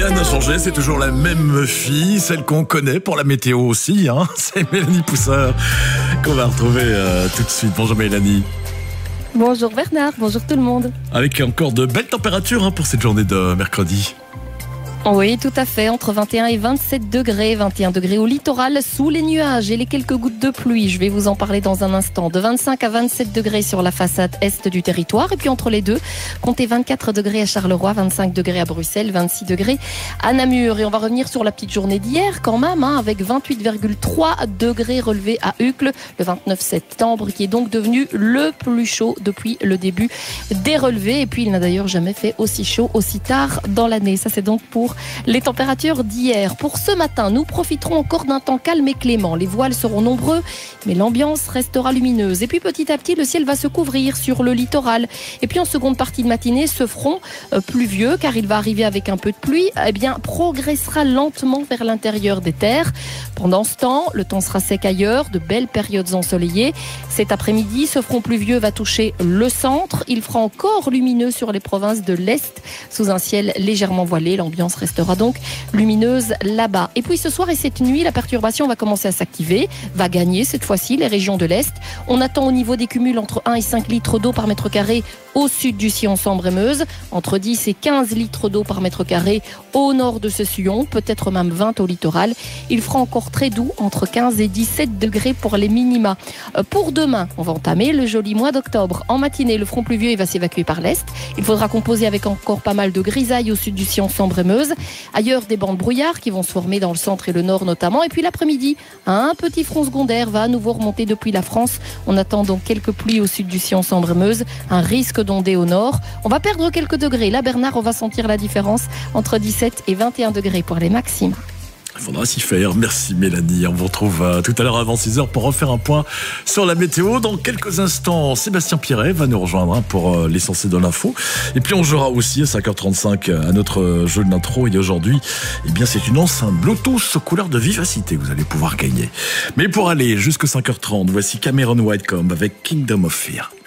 Rien n'a changé, c'est toujours la même fille, celle qu'on connaît pour la météo aussi, hein. C'est Mélanie Pousseur qu'on va retrouver tout de suite. Bonjour Mélanie. Bonjour Bernard, bonjour tout le monde. Avec encore de belles températures pour cette journée de mercredi. Oui, tout à fait, entre 21 et 27 degrés, 21 degrés au littoral, sous les nuages et les quelques gouttes de pluie. Je vais vous en parler dans un instant. De 25 à 27 degrés sur la façade est du territoire. Et puis entre les deux, comptez 24 degrés à Charleroi, 25 degrés à Bruxelles, 26 degrés à Namur. Et on va revenir sur la petite journée d'hier quand même, avec 28,3 degrés relevés à Uccle, le 29 septembre, qui est donc devenu le plus chaud depuis le début des relevés. Et puis il n'a d'ailleurs jamais fait aussi chaud, aussi tard dans l'année. Ça, c'est donc pour les températures d'hier. Pour ce matin, nous profiterons encore d'un temps calme et clément. Les voiles seront nombreux, mais l'ambiance restera lumineuse. Et puis petit à petit, le ciel va se couvrir sur le littoral. Et puis en seconde partie de matinée, ce front pluvieux, car il va arriver avec un peu de pluie, progressera lentement vers l'intérieur des terres. Pendant ce temps, le temps sera sec ailleurs, de belles périodes ensoleillées. Cet après-midi, ce front pluvieux va toucher le centre. Il fera encore lumineux sur les provinces de l'Est, sous un ciel légèrement voilé. L'ambiance restera donc lumineuse là-bas. Et puis ce soir et cette nuit, la perturbation va commencer à s'activer, va gagner cette fois-ci les régions de l'Est. On attend au niveau des cumuls entre 1 et 5 litres d'eau par mètre carré au sud du sillon Sambre-et-Meuse, entre 10 et 15 litres d'eau par mètre carré au nord de ce sillon, peut-être même 20 au littoral. Il fera encore très doux, entre 15 et 17 degrés pour les minima. Pour demain, on va entamer le joli mois d'octobre. En matinée, le front pluvieux va s'évacuer par l'est. Il faudra composer avec encore pas mal de grisailles au sud du sillon Sambre-et-Meuse. Ailleurs, des bancs de brouillard qui vont se former dans le centre et le nord notamment. Et puis l'après-midi, un petit front secondaire va à nouveau remonter depuis la France. On attend donc quelques pluies au sud du sillon Sambre-et-Meuse, un risque d'ondée au nord. On va perdre quelques degrés. Là, Bernard, on va sentir la différence entre 17 et 21 degrés pour les maximes. Il faudra s'y faire. Merci Mélanie. On vous retrouve tout à l'heure avant 6h pour refaire un point sur la météo. Dans quelques instants, Sébastien Pirret va nous rejoindre pour l'essentiel de l'info. Et puis on jouera aussi à 5h35 à notre jeu de l'intro. Et aujourd'hui, c'est une enceinte Bluetooth couleur de vivacité que vous allez pouvoir gagner. Mais pour aller jusqu'à 5h30, voici Cameron Whitecomb avec Kingdom of Fear.